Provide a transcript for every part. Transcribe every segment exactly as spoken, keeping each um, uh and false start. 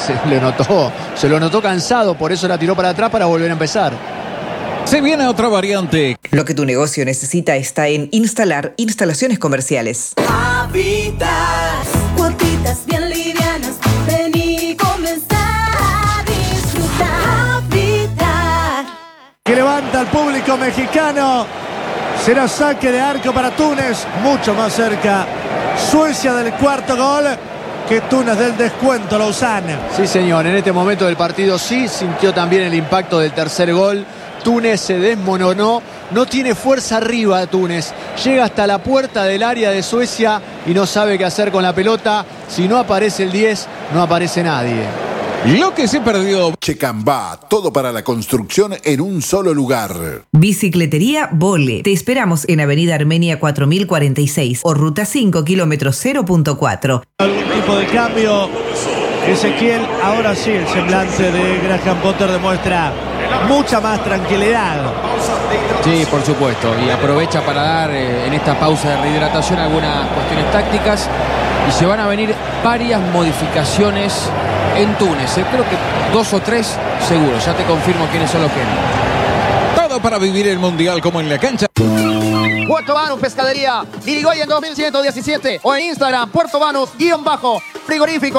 se le notó, se lo notó cansado, por eso la tiró para atrás para volver a empezar. Se viene otra variante. Lo que tu negocio necesita está en Instalar Instalaciones Comerciales. Habitat, cuotitas bien livianas, vení y comenzá a disfrutar. Habitat. Que levanta al público mexicano. Será saque de arco para Túnez, mucho más cerca Suecia del cuarto gol que Túnez del descuento, Lausanne. Sí, señor, en este momento del partido sí sintió también el impacto del tercer gol. Túnez se desmoronó, no tiene fuerza arriba Túnez, llega hasta la puerta del área de Suecia y no sabe qué hacer con la pelota. Si no aparece el diez, no aparece nadie. Lo que se perdió. Checambá, todo para la construcción en un solo lugar. Bicicletería Vole. Te esperamos en Avenida Armenia cuatro mil cuarenta y seis o Ruta cinco, kilómetros cero punto cuatro. Algún tipo de cambio. Ezequiel, ahora sí, el semblante de Graham Potter demuestra mucha más tranquilidad. Sí, por supuesto, y aprovecha para dar eh, en esta pausa de rehidratación algunas cuestiones tácticas y se van a venir varias modificaciones en Túnez. Eh. Creo que dos o tres seguro, ya te confirmo quiénes son los que no. Todo para vivir el Mundial como en la cancha. Puerto Banús Pescadería, Irigoyen dos mil ciento diecisiete o en Instagram, Puerto Banús, guión bajo, frigorífico.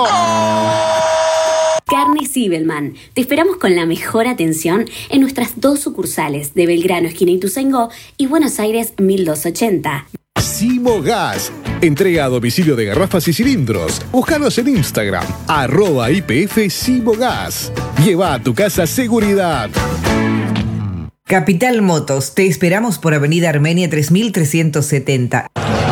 Carne Zibelman. Te esperamos con la mejor atención en nuestras dos sucursales de Belgrano, esquina Ituzaingó y Buenos Aires mil doscientos ochenta. Simogas. Entrega a domicilio de garrafas y cilindros. Búscanos en Instagram, arroba I P F Simogas. Lleva a tu casa seguridad. Capital Motos. Te esperamos por Avenida Armenia tres mil trescientos setenta.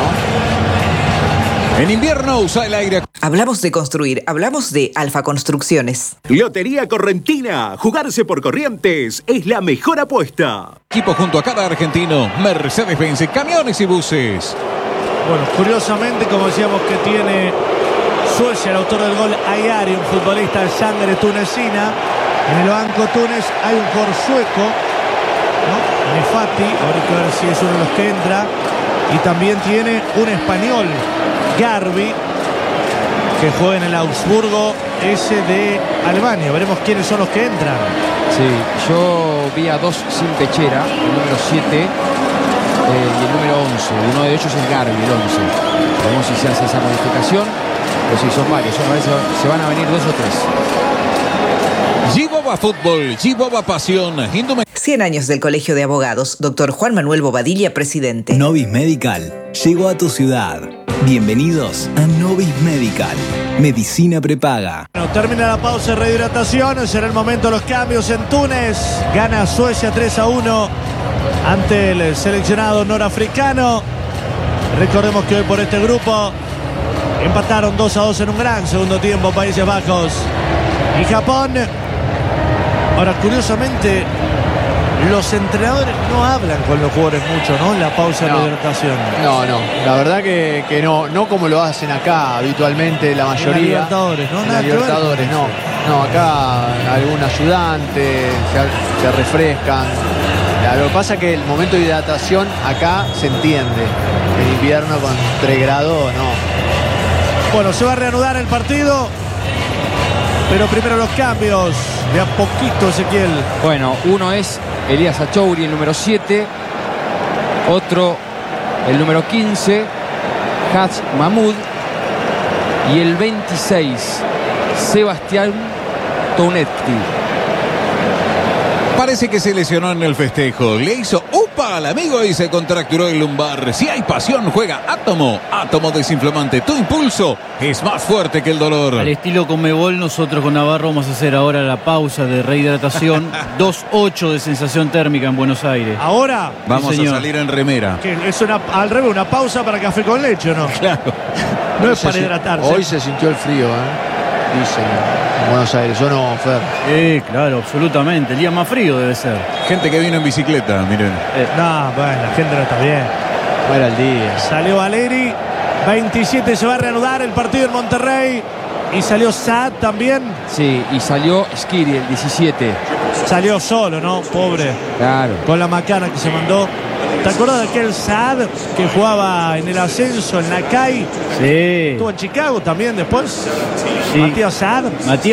En invierno usa el aire. Hablamos de construir, hablamos de Alfa Construcciones. Lotería Correntina. Jugarse por Corrientes es la mejor apuesta. Equipo junto a cada argentino. Mercedes-Benz, camiones y buses. Bueno, curiosamente, como decíamos que tiene Suecia, el autor del gol, Ayari, un futbolista de sangre tunecina. En el banco Túnez hay un jugador sueco, ¿no? Nefati, ahora hay que ver si es uno de los que entra. Y también tiene un español, Garbi, que juega en el Augsburgo, ese de Alemania. Veremos quiénes son los que entran. Sí, yo vi a dos sin pechera, el número siete eh, y el número once. Uno de ellos es Garbi, el once. Veremos si se hace esa modificación o si son varios. Son varios, se van a venir dos o tres. G-Boba Fútbol, G-Boba Pasión. Indume... cien años del Colegio de Abogados. Doctor Juan Manuel Bobadilla, presidente. Novis Medical llegó a tu ciudad. Bienvenidos a Novis Medical. Medicina prepaga. Bueno, termina la pausa de rehidratación. Será el momento de los cambios en Túnez. Gana Suecia tres a uno ante el seleccionado norafricano. Recordemos que hoy por este grupo empataron dos a dos en un gran segundo tiempo Países Bajos y Japón. Ahora, curiosamente, los entrenadores no hablan con los jugadores mucho, ¿no? En la pausa no, de hidratación. No, no. La verdad que, que no. No como lo hacen acá habitualmente la mayoría. En la Libertadores, ¿no? En la Libertadores, no. No, acá algún ayudante, se, se refrescan. Lo que pasa es que el momento de hidratación acá se entiende. En invierno con tres grados, no. Bueno, se va a reanudar el partido. Pero primero los cambios. De a poquito, Ezequiel. Bueno, uno es Elías Achouri, el número siete. Otro, el número quince, Haj Mahmoud. Y el veintiséis, Sebastián Tonetti. Parece que se lesionó en el festejo. Le hizo upa al amigo y se contracturó el lumbar. Si hay pasión, juega Átomo. Átomo desinflamante. Tu impulso es más fuerte que el dolor. Al estilo Conmebol, nosotros con Navarro vamos a hacer ahora la pausa de rehidratación. dos ocho de sensación térmica en Buenos Aires. Ahora vamos sí, a salir en remera. Que es una, al revés, una pausa para café con leche, ¿o no? Claro. No es para hidratarse. Hoy se sintió el frío, ¿eh? Dicen en Buenos Aires, ¿o no, Fer? Sí, claro, absolutamente. El día más frío debe ser. Gente que vino en bicicleta, miren. Eh, no, bueno, la gente no está bien. No era el día. Salió Valeri, veintisiete, se va a reanudar el partido en Monterrey. Y salió Saad también. Sí, y salió Skiri, el diecisiete. Salió solo, ¿no? Pobre. Claro. Con la macana que se mandó. ¿Te acuerdas de aquel Saad que jugaba en el ascenso en la C A I? Sí. Estuvo en Chicago también después. Sí. Matías Saad. Matías